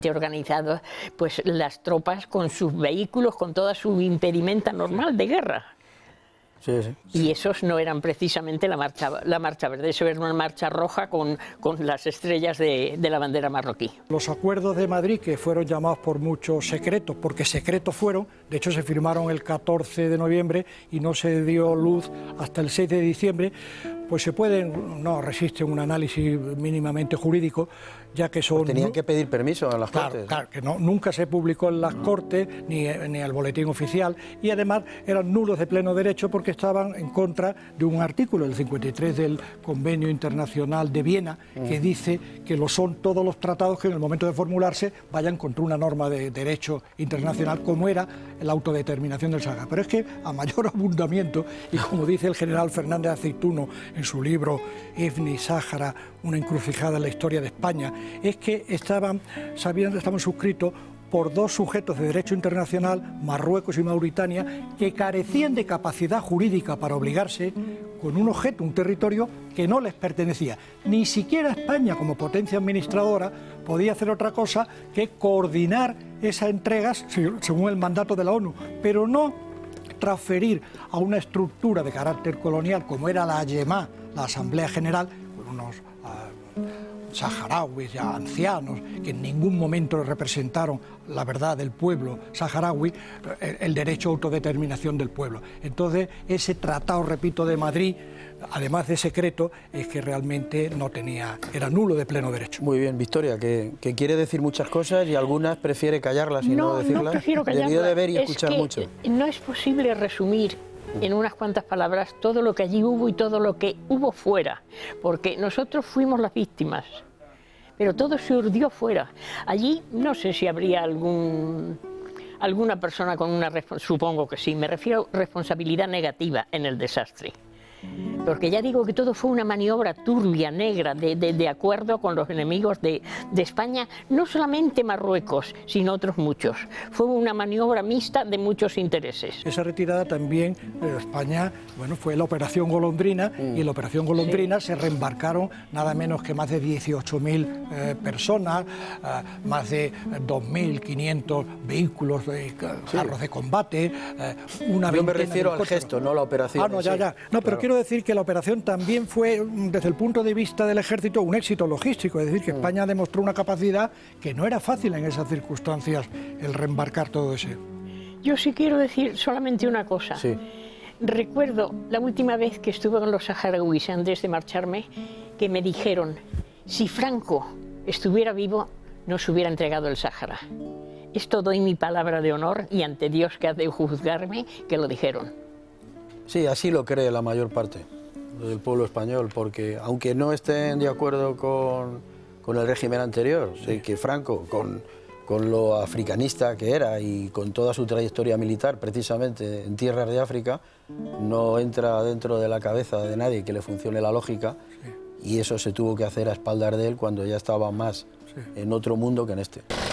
organizados, pues las tropas con sus vehículos, con toda su impedimenta normal de guerra. Sí, sí. Y esos no eran precisamente la marcha verde, eso era una marcha roja con las estrellas de la bandera marroquí. Los acuerdos de Madrid, que fueron llamados por muchos secretos, porque secretos fueron, de hecho se firmaron el 14 de noviembre y no se dio luz hasta el 6 de diciembre, pues se pueden, no resisten un análisis mínimamente jurídico, ya que son... Tenían que pedir permiso a las Cortes. Claro, que no, nunca se publicó en las Cortes ni el boletín oficial, y además eran nulos de pleno derecho porque estaban en contra de un artículo, el 53 del Convenio Internacional de Viena, que dice que lo son todos los tratados que en el momento de formularse vayan contra una norma de derecho internacional, como era la autodeterminación del Sáhara. Pero es que a mayor abundamiento, y como dice el general Fernández Aceituno en su libro Ifni Sáhara, una encrucijada en la historia de España, es que estaban suscritos por dos sujetos de derecho internacional, Marruecos y Mauritania, que carecían de capacidad jurídica para obligarse con un objeto, un territorio que no les pertenecía. Ni siquiera España, como potencia administradora, podía hacer otra cosa que coordinar esas entregas según el mandato de la ONU, pero no transferir a una estructura de carácter colonial como era la AYEMA, la Asamblea General, con unos saharauis ya ancianos que en ningún momento representaron la verdad del pueblo saharaui, el derecho a autodeterminación del pueblo. Entonces ese tratado, repito, de Madrid, además de secreto, es que realmente no tenía, era nulo de pleno derecho. Muy bien, Victoria, que quiere decir muchas cosas y algunas prefiere callarlas y no decirlas. No prefiero callarlas. Debió de ver y escuchar mucho. No es posible resumir en unas cuantas palabras todo lo que allí hubo y todo lo que hubo fuera, porque nosotros fuimos las víctimas, pero todo se urdió fuera. Allí no sé si habría alguna persona con una, supongo que sí, me refiero a responsabilidad negativa en el desastre. Porque ya digo que todo fue una maniobra turbia, negra, de acuerdo con los enemigos de España, no solamente Marruecos, sino otros muchos. Fue una maniobra mixta de muchos intereses. Esa retirada también de España, bueno, fue la Operación Golondrina, y en la Operación Golondrina se reembarcaron nada menos que más de 18.000 personas, más de 2.500 vehículos, carros de combate, una Yo me refiero al gesto, no la operación. Ah, no, ya. No, pero claro, quiero decir que la operación también fue, desde el punto de vista del ejército, un éxito logístico. Es decir, que España demostró una capacidad que no era fácil en esas circunstancias el reembarcar todo eso. Yo sí quiero decir solamente una cosa. Sí. Recuerdo la última vez que estuve con los saharauis antes de marcharme, que me dijeron, si Franco estuviera vivo, no se hubiera entregado el Sáhara. Esto doy mi palabra de honor y ante Dios que ha de juzgarme, que lo dijeron. Sí, así lo cree la mayor parte del pueblo español, porque aunque no estén de acuerdo con el régimen anterior, sé que Franco, con lo africanista que era y con toda su trayectoria militar, precisamente en tierras de África, no entra dentro de la cabeza de nadie que le funcione la lógica, y eso se tuvo que hacer a espaldas de él cuando ya estaba más en otro mundo que en este.